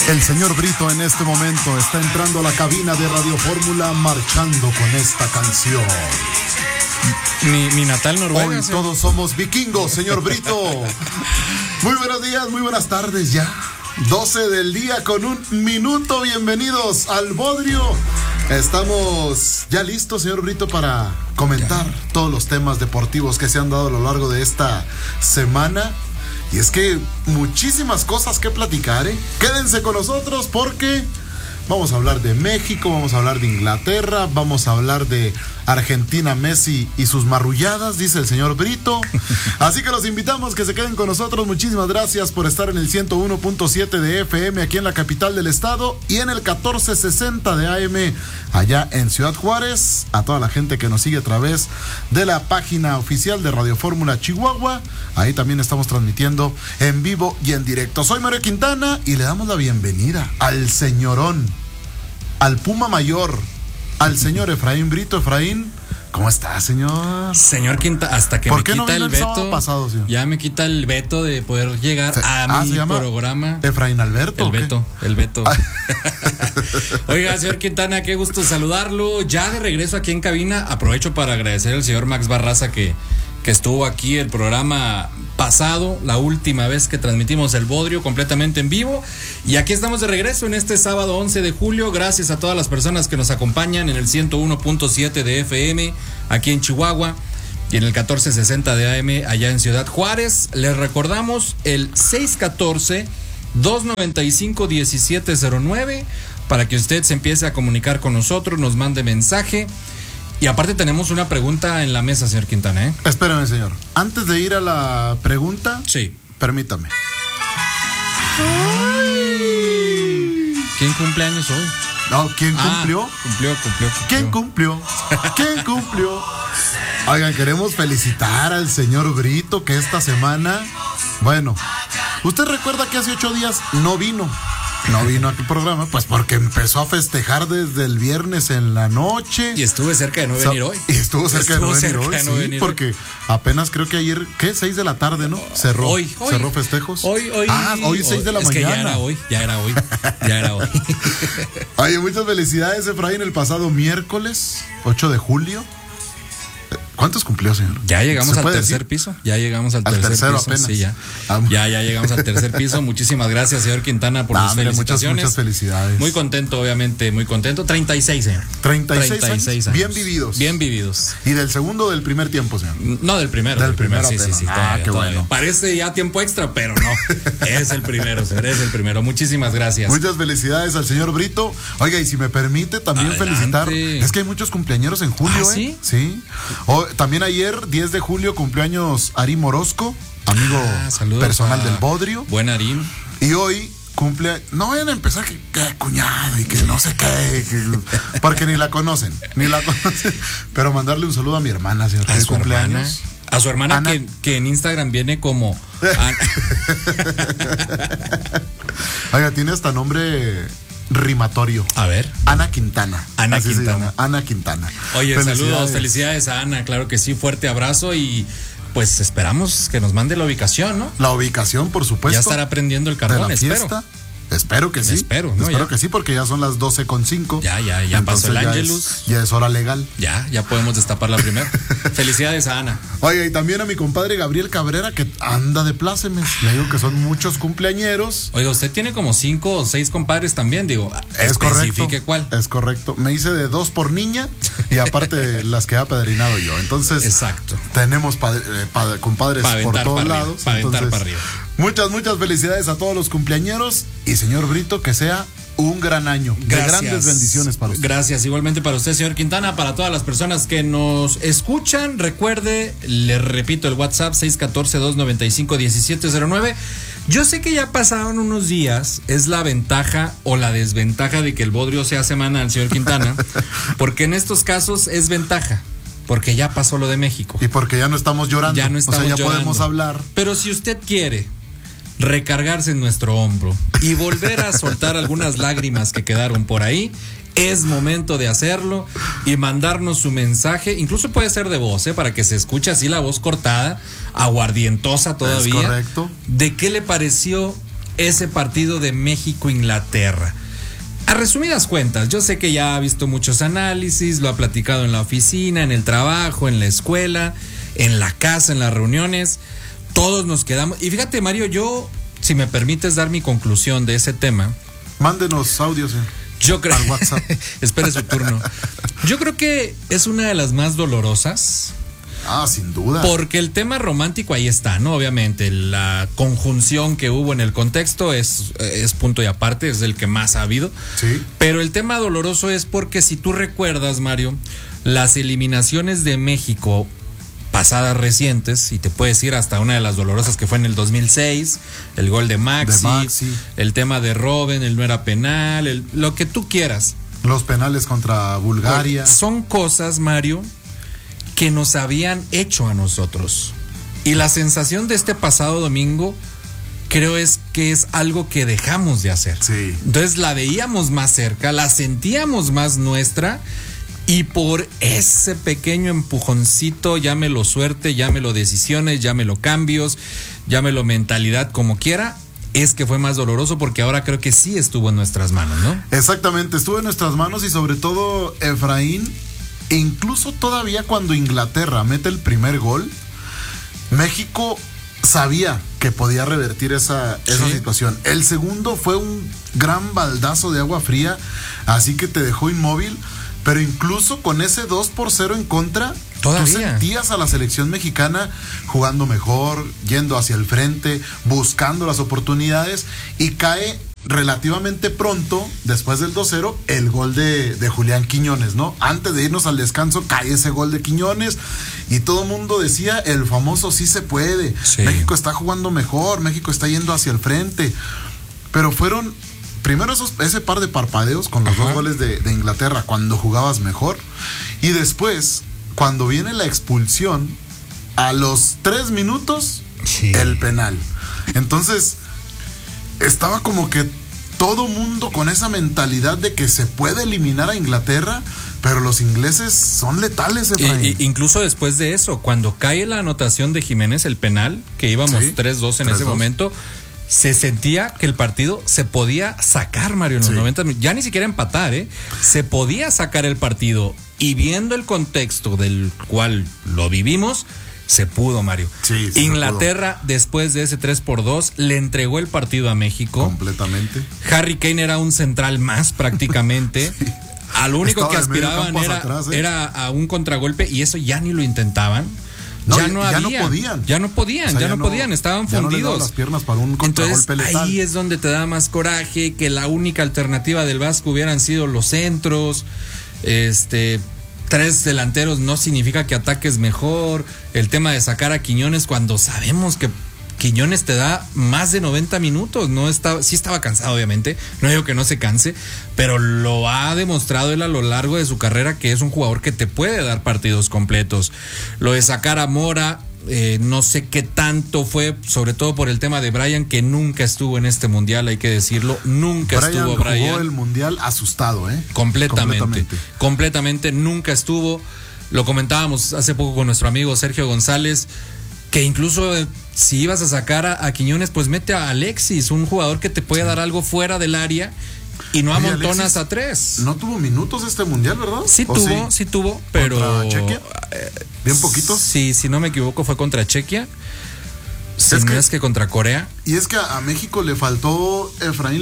El señor Brito en este momento está entrando a la cabina de Radio Fórmula marchando con esta canción. Mi natal Noruega. Hoy todos somos vikingos, señor Brito. Muy buenos días, muy buenas tardes ya. 12 del día con 1 minuto. Bienvenidos al Bodrio. Estamos ya listos, señor Brito, para comentar todos los temas deportivos que se han dado a lo largo de esta semana. Y es que muchísimas cosas que platicar, ¿eh? Quédense con nosotros porque vamos a hablar de México, vamos a hablar de Inglaterra, vamos a hablar de Argentina, Messi y sus marrulladas, dice el señor Brito. Así que los invitamos que se queden con nosotros. Muchísimas gracias por estar en el 101.7 de FM aquí en la capital del estado y en el 1460 de AM allá en Ciudad Juárez. A toda la gente que nos sigue a través de la página oficial de Radio Fórmula Chihuahua. Ahí también estamos transmitiendo en vivo y en directo. Soy Mario Quintana y le damos la bienvenida al señorón, al Puma Mayor, al señor Efraín Brito. Efraín, ¿cómo está, señor? Señor Quintana, hasta que me quita no el veto. Pasado, ya me quita el veto de poder llegar a mi programa. Efraín Alberto. El veto. Oiga, señor Quintana, qué gusto saludarlo. Ya de regreso aquí en cabina, aprovecho para agradecer al señor Max Barraza que estuvo aquí el programa pasado, la última vez que transmitimos el Bodrio completamente en vivo, y aquí estamos de regreso en este sábado 11 de julio, gracias a todas las personas que nos acompañan en el 101.7 de FM aquí en Chihuahua y en el 1460 de AM allá en Ciudad Juárez. Les recordamos el 614-295-1709 para que usted se empiece a comunicar con nosotros, nos mande mensaje. Y aparte tenemos una pregunta en la mesa, señor Quintana, ¿eh? Espérame, señor. Antes de ir a la pregunta, sí, permítame. ¿Quién cumple años hoy? No, ¿quién cumplió? Cumplió. ¿Quién cumplió? ¿Quién cumplió? Oigan, queremos felicitar al señor Brito que esta semana, bueno, usted recuerda que hace 8 días no vino a tu programa, pues porque empezó a festejar desde el viernes en la noche. Y estuve cerca de no venir hoy. Y estuvo cerca de no venir hoy, porque apeón creo que ayer, 6 de la tarde, ¿no? Cerró festejos. Hoy 6 de la mañana. Que ya era hoy. Oye, muchas felicidades, Efraín, el pasado miércoles, 8 de julio. ¿Cuántos cumplió, señor? Ya llegamos al tercer piso. Ya llegamos al tercer piso. Apenas. Sí, ya llegamos al tercer piso. Muchísimas gracias, señor Quintana, por sus felicitaciones. Muchas felicidades. Muy contento, obviamente, muy contento. 36, señor. 36 años. Bien vividos. ¿Y del segundo o del primer tiempo, señor? No, del primero. Sí. Qué bueno. Parece ya tiempo extra, pero no. Es el primero, señor. Es el primero. Muchísimas gracias. Muchas felicidades al señor Brito. Oiga, y si me permite también felicitar. Es que hay muchos cumpleañeros en julio, ¿sí? Sí. También ayer, 10 de julio, cumpleaños Arim Orozco, amigo personal del Bodrio. Buen Arim. Y hoy cumple. No vayan a empezar que cuñado y que no sé qué, porque ni la conocen. Pero mandarle un saludo a mi hermana, señor. A su cumpleaños. A su hermana Ana, que en Instagram viene como Oiga, tiene hasta nombre rimatorio. A ver. Ana Quintana. Ana Quintana. Oye, saludos, felicidades a Ana, claro que sí, fuerte abrazo y pues esperamos que nos mande la ubicación, ¿no? La ubicación, por supuesto. Ya estará prendiendo el carbón, espero. Espero que sí. Espero que sí, porque ya son las 12:05. Ya pasó el Ángelus. Ya es hora legal. Ya podemos destapar la primera. Felicidades a Ana. Oye, y también a mi compadre Gabriel Cabrera, que anda de plácemes. Le digo que son muchos cumpleañeros. Oiga, usted tiene como 5 o 6 compadres también, digo. Es correcto. ¿Cuál? Es correcto. Me hice de 2 por niña y aparte las que he apadrinado yo. Entonces, exacto. Tenemos compadres por todos lados. Para aventar para arriba. Muchas felicidades a todos los cumpleañeros y señor Brito, que sea un gran año. Gracias. De grandes bendiciones para usted. Gracias, igualmente para usted, señor Quintana, para todas las personas que nos escuchan. Recuerde, le repito el WhatsApp 614-295-1709. Yo sé que ya pasaron unos días, es la ventaja o la desventaja de que el Bodrio sea semanal, señor Quintana, porque en estos casos es ventaja. Porque ya pasó lo de México. Y porque ya no estamos llorando. Ya podemos hablar. Pero si usted quiere recargarse en nuestro hombro y volver a soltar algunas lágrimas que quedaron por ahí, es momento de hacerlo y mandarnos su mensaje, incluso puede ser de voz, para que se escuche así la voz cortada, aguardientosa todavía. Es correcto. ¿De qué le pareció ese partido de México-Inglaterra. A resumidas cuentas, yo sé que ya ha visto muchos análisis, lo ha platicado en la oficina, en el trabajo, en la escuela, en la casa, en las reuniones. Todos nos quedamos. Y fíjate, Mario, yo, si me permites dar mi conclusión de ese tema. Mándenos audios, yo creo. Al WhatsApp. Espere su turno. Yo creo que es una de las más dolorosas. Sin duda. Porque el tema romántico ahí está, ¿no? Obviamente, la conjunción que hubo en el contexto es punto y aparte, es el que más ha habido. Sí. Pero el tema doloroso es porque si tú recuerdas, Mario, las eliminaciones de México pasadas recientes, y te puedes ir hasta una de las dolorosas que fue en el 2006, el gol de Maxi, el tema de Robben, el no era penal, lo que tú quieras. Los penales contra Bulgaria. Son cosas, Mario, que nos habían hecho a nosotros. Y la sensación de este pasado domingo, creo es que es algo que dejamos de hacer. Sí. Entonces la veíamos más cerca, la sentíamos más nuestra, y por ese pequeño empujoncito, llámelo suerte, llámelo decisiones, llámelo cambios, llámelo mentalidad, como quiera, es que fue más doloroso, porque ahora creo que sí estuvo en nuestras manos, ¿no? Exactamente, estuvo en nuestras manos, y sobre todo, Efraín, incluso todavía cuando Inglaterra mete el primer gol, México sabía que podía revertir esa situación. El segundo fue un gran baldazo de agua fría, así que te dejó inmóvil. Pero incluso con ese 2-0 en contra, todavía tú sentías a la selección mexicana jugando mejor, yendo hacia el frente, buscando las oportunidades, y cae relativamente pronto, después del 2-0, el gol de Julián Quiñones, ¿no? Antes de irnos al descanso, cae ese gol de Quiñones, y todo el mundo decía el famoso sí se puede. Sí. México está jugando mejor, México está yendo hacia el frente. Pero fueron primero ese par de parpadeos con los dos goles de Inglaterra cuando jugabas mejor, y después cuando viene la expulsión a los 3 minutos, el penal. Entonces estaba como que todo mundo con esa mentalidad de que se puede eliminar a Inglaterra, pero los ingleses son letales, Efraín. Incluso después de eso, cuando cae la anotación de Jiménez, el penal, que íbamos 3-2 en ese momento, se sentía que el partido se podía sacar, Mario, en los 90 minutos. Ya ni siquiera empatar, se podía sacar el partido. Y viendo el contexto del cual lo vivimos, se pudo, Mario. Sí, Inglaterra, después de ese 3-2, le entregó el partido a México. Completamente. Harry Kane era un central más, prácticamente. A lo único que aspiraban era a un contragolpe, y eso ya ni lo intentaban. Ya no podían, estaban fundidos. No les las piernas para un contragolpe letal. Ahí es donde te da más coraje que la única alternativa del Vasco hubieran sido los centros. 3 delanteros no significa que ataques mejor. El tema de sacar a Quiñones cuando sabemos que Quiñones te da más de 90 minutos. Sí estaba cansado, obviamente. No digo que no se canse, pero lo ha demostrado él a lo largo de su carrera, que es un jugador que te puede dar partidos completos. Lo de sacar a Mora, no sé qué tanto fue, sobre todo por el tema de Brian, que nunca estuvo en este mundial, hay que decirlo. Estuvo Brian. Jugó el mundial asustado, Completamente, nunca estuvo. Lo comentábamos hace poco con nuestro amigo Sergio González, que incluso si ibas a sacar a Quiñones, pues mete a Alexis, un jugador que te puede dar algo fuera del área, y no amontonas a 3. No tuvo minutos este mundial, ¿verdad? Sí tuvo, pero ¿contra Chequia? ¿Bien poquitos? Sí, si no me equivoco fue contra Chequia. Es que contra Corea. Y es que a México le faltó, Efraín,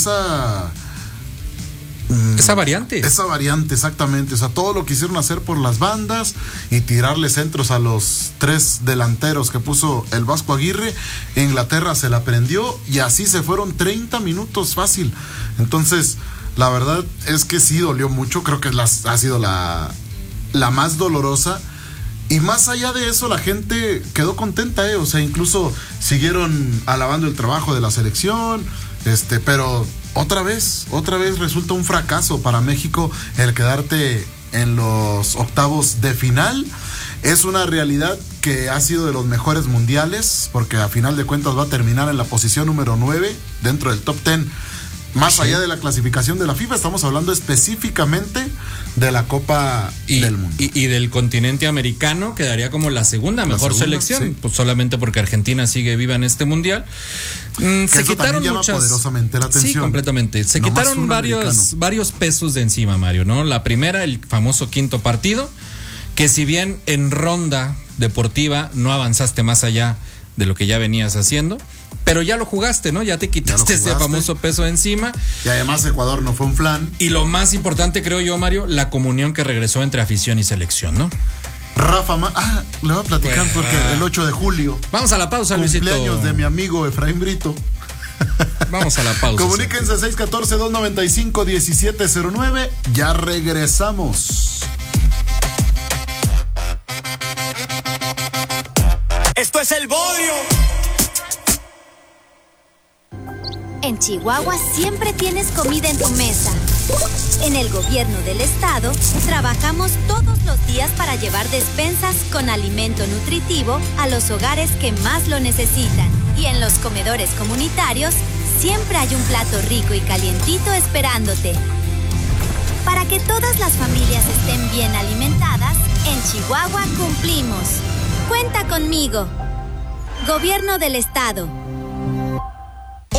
esa variante, exactamente. O sea, todo lo quisieron hacer por las bandas y tirarle centros a los 3 delanteros que puso el Vasco Aguirre. Inglaterra se la prendió y así se fueron 30 minutos fácil. Entonces, la verdad es que sí dolió mucho. Creo que ha sido la más dolorosa. Y más allá de eso, la gente quedó contenta, O sea, incluso siguieron alabando el trabajo de la selección, pero otra vez resulta un fracaso para México el quedarte en los octavos de final. Es una realidad que ha sido de los mejores mundiales, porque a final de cuentas va a terminar en la posición número 9 dentro del top 10 Más allá de la clasificación de la FIFA, estamos hablando específicamente de la Copa del Mundo. Y del continente americano quedaría como la segunda mejor selección, sí. Pues solamente porque Argentina sigue viva en este mundial. Se quitaron muchas, poderosamente la atención. Sí, completamente. Se quitaron varios pesos de encima, Mario, ¿no? La primera, el famoso quinto partido, que si bien en ronda deportiva no avanzaste más allá de lo que ya venías haciendo, pero ya lo jugaste, ¿no? Ya te quitaste ese famoso peso de encima. Y además Ecuador no fue un flan. Y lo más importante, creo yo, Mario, la comunión que regresó entre afición y selección, ¿no? Rafa, le voy a platicar porque el 8 de julio. Vamos a la pausa, Luisito. Cumpleaños de mi amigo Efraín Brito. Vamos a la pausa. Comuníquense 614-295-1709. Ya regresamos. Esto es El Bodrio. En Chihuahua siempre tienes comida en tu mesa. En el gobierno del estado trabajamos todos los días para llevar despensas con alimento nutritivo a los hogares que más lo necesitan. Y en los comedores comunitarios siempre hay un plato rico y calientito esperándote. Para que todas las familias estén bien alimentadas, en Chihuahua cumplimos. Cuenta conmigo. Gobierno del estado.